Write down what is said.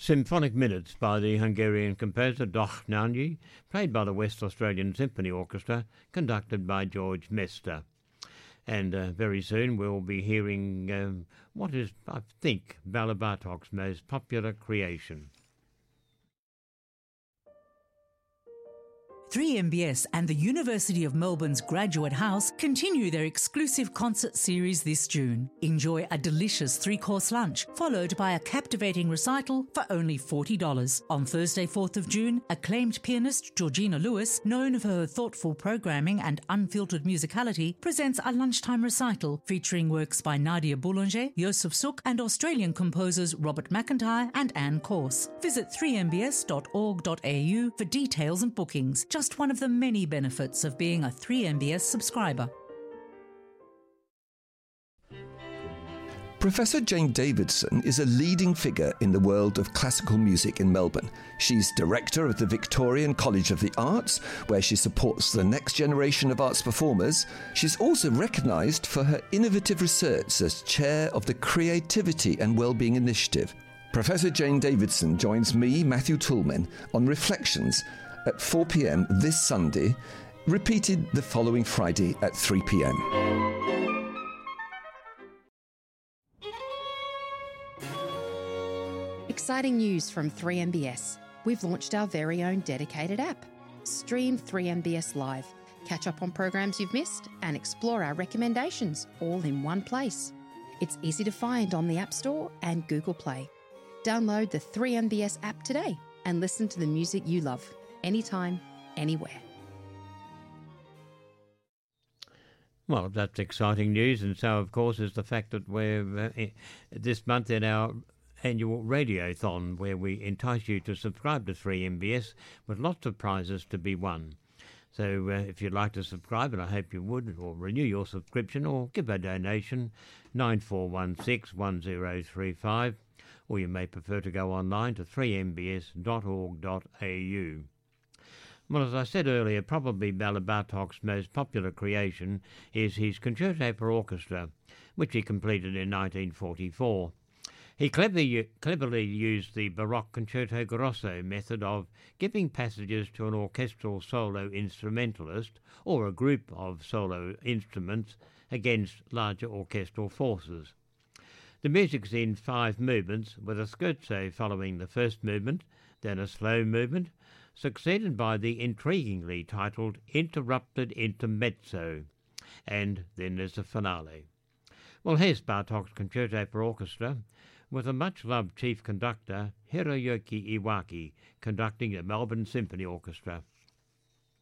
Symphonic Minutes by the Hungarian composer Doch Nagy, played by the West Australian Symphony Orchestra, conducted by George Mester. And very soon we'll be hearing what is, I think, Bela Bartok's most popular creation. 3MBS and the University of Melbourne's Graduate House continue their exclusive concert series this June. Enjoy a delicious 3-course lunch, followed by a captivating recital for only $40. On Thursday, 4th of June, acclaimed pianist Georgina Lewis, known for her thoughtful programming and unfiltered musicality, presents a lunchtime recital featuring works by Nadia Boulanger, Joseph Suk, and Australian composers Robert McIntyre and Anne Corse. Visit 3mbs.org.au for details and bookings. Just one of the many benefits of being a 3MBS subscriber. Professor Jane Davidson is a leading figure in the world of classical music in Melbourne. She's director of the Victorian College of the Arts, where she supports the next generation of arts performers. She's also recognised for her innovative research as chair of the Creativity and Wellbeing Initiative. Professor Jane Davidson joins me, Matthew Toulmin, on Reflections at 4 p.m. this Sunday, repeated the following Friday at 3 p.m. Exciting news from 3MBS. We've launched our very own dedicated app. Stream 3MBS Live, catch up on programs you've missed, and explore our recommendations all in one place. It's easy to find on the App Store and Google Play. Download the 3MBS app today and listen to the music you love. Anytime, anywhere. Well, that's exciting news, and so, of course, is the fact that we're this month in our annual Radiothon, where we entice you to subscribe to 3MBS with lots of prizes to be won. So if you'd like to subscribe, and I hope you would, or renew your subscription, or give a donation, 94161035, or you may prefer to go online to 3mbs.org.au. Well, as I said earlier, probably Bela Bartok's most popular creation is his Concerto for Orchestra, which he completed in 1944. He cleverly used the Baroque concerto grosso method of giving passages to an orchestral solo instrumentalist or a group of solo instruments against larger orchestral forces. The music's in 5 movements, with a scherzo following the first movement, then a slow movement, succeeded by the intriguingly titled Interrupted Intermezzo, and then there's the finale. Well, here's Bartok's Concerto for Orchestra, with a much-loved chief conductor, Hiroyuki Iwaki, conducting the Melbourne Symphony Orchestra.